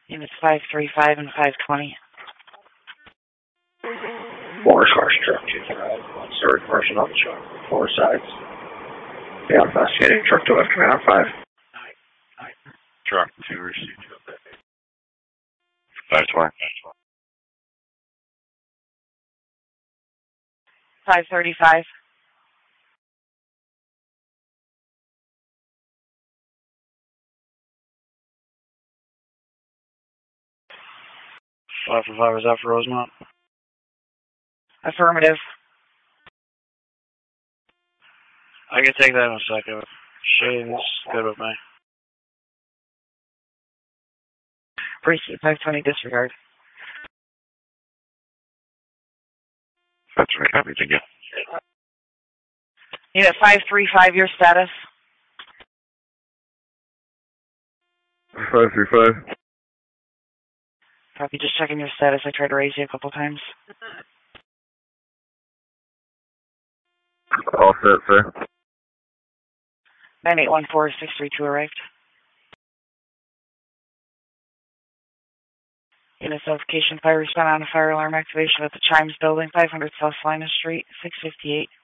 Units 535 and 520. Morris Horse Truck 2 one-story person on the truck, 4 sides. Be on investigating truck 2 F command on 5. Truck 2 received. 520. 535. Five for 5, is that for Rosemont? Affirmative. I can take that in a second. Shane's good with me. Precinct 520 disregard. 520 copy, thank you. Unit 535, your status? 535. Copy, just checking your status. I tried to raise you a couple times. All set, sir. 9814-632 arrived. Unit notification, fire respond on a fire alarm activation at the Chimes building, 500 South Salinas Street, 658.